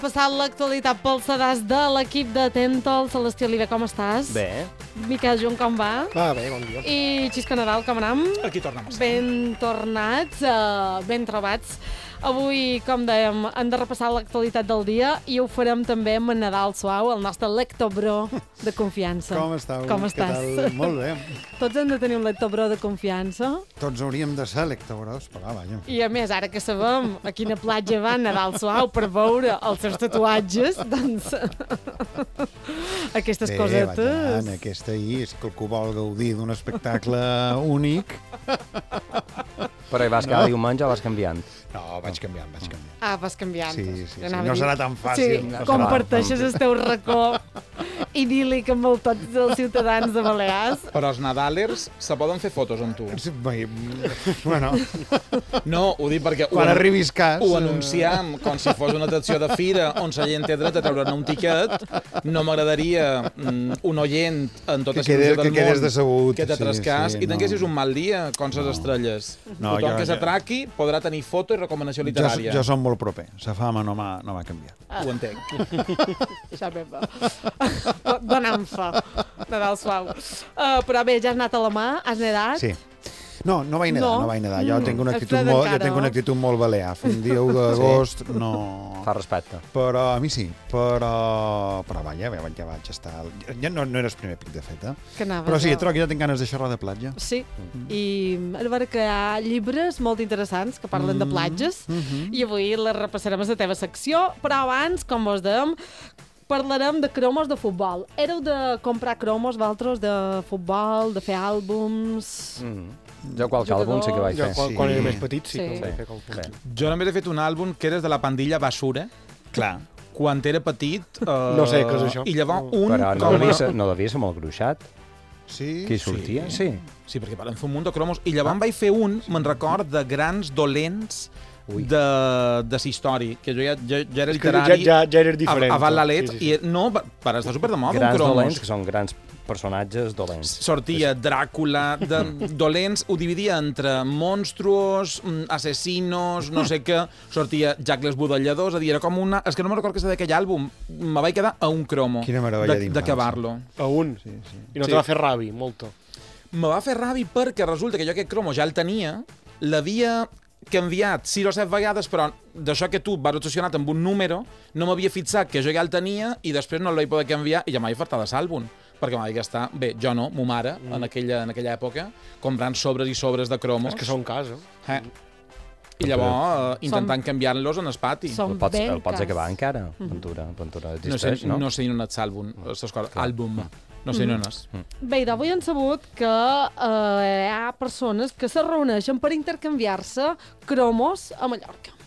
Passant l'actualitat pel sedàs de l'equip de Tentol. Celestí Oliver, com estàs? Bé. Miquel Junt, com va? Va bé, bon dia. I Xisco Nadal, com anem? Aquí tornem a estar. Ben tornats, ben trobats. Avui, com dèiem, hem de repassar l'actualitat del dia i ho farem també amb en Nadal Suau, el nostre lectobro de confiança. Com estàu? Com estàs? Què tal? Molt bé. Tots hem de tenir un lectobro de confiança. Tots hauríem de ser lectobros, però vaja. I a més, ara que sabem a quina platja va Nadal Suau per veure els seus tatuatges, doncs aquestes cosetes... Vaja, aquesta ahir, és que algú vol gaudir d'un espectacle únic. Però hi vas cada diumenge o vas canviant? No, vaig canviant. Ah, vas canviant. Sí. No serà tan fàcil. Sí, no comparteixes el teu racó idíl·lic amb tots els ciutadans de Balears. Però els Nadalers se poden fer fotos amb tu. Bueno, No, ho dic perquè quan arribis cas... ho anunciam com si fos una atracció de fira on la gent té dret a treure'n un tiquet. No m'agradaria un oient en tota Que situació del quedés món decebut, que t'atrascàs sí, i tinguessis no. un mal dia com les estrelles. No, Tothom que jo- s'atraqui podrà tenir foto i recomanació literària. Jo som molt proper. La fama no m'ha canviat. Ho entenc. Ja ve va. Donant fa. Nadal Suau. Però bé, ja has anat a la mà? Has nedat? Sí. No vaig nedar. Jo tinc una és actitud fred molt, encara, tinc una no? actitud molt balear. Un dia 1 d'agost, no... Fa respecte. Però a mi sí. Però vaja, ja vaig estar... Ja no era el primer pic, de fet, Que anaves Però sí, a- trobo que ja tinc ganes de xerrar de platja. Sí, i a veure que hi ha llibres molt interessants que parlen de platges i avui les repassarem a la teva secció, però abans, com vos dèiem, parlarem de cromos de futbol. Éreu de comprar cromos, vosaltres, de futbol, de fer àlbums... Jo qualque àlbum sí que vaig Jo fer. quan era més petit, sí que vaig fer Sí. Jo només he fet un àlbum que eres de la pandilla Basura, Clar. quan era petit. No sé què és això. I llavors un... Però no devia ser molt gruixat. Sí? Qui sortia? Sí. Sí, perquè van fer un munt de cromos. I llavors vaig fer un, me'n record, de grans dolents de la història, que jo ja era literari. Ja eres diferent. A Val·lalet, Sí. i no, per estar super de moda, Grans un cromos. dolents, que són grans personatges dolents. Sortia Dràcula, dolents, ho dividia entre monstruos, assassinos, no sé què, sortia Jack l'Esbudellador, és a dir, era com una... És que no me'n record que és d'aquell àlbum, me vaig quedar a un cromo Quina meravella d'infància. d'acabar-lo. A un. Sí. I no Sí. te va fer ràbi, molto. Me va fer ràbi perquè resulta que jo aquest cromo ja el tenia, l'havia canviat 6 o 7 vegades, però d'això que tu vas obsessionat amb un número, no m'havia fixat que jo ja el tenia i després no el vaig poder canviar i ja m'havia fartat de l'àlbum. Perquè m'havia gastar, bé, jo no, mo mare, en aquella època, comprant sobres i sobres de cromos. És que són casa. I llavors intentant canviar-los en el pati. Som El ben pots cas. acabar encara? Ventura No existeix, no? sé on és l'àlbum, àlbum. No sé on és. Bé, d'avui hem sabut que hi ha persones que se reuneixen per intercanviar-se cromos a Mallorca.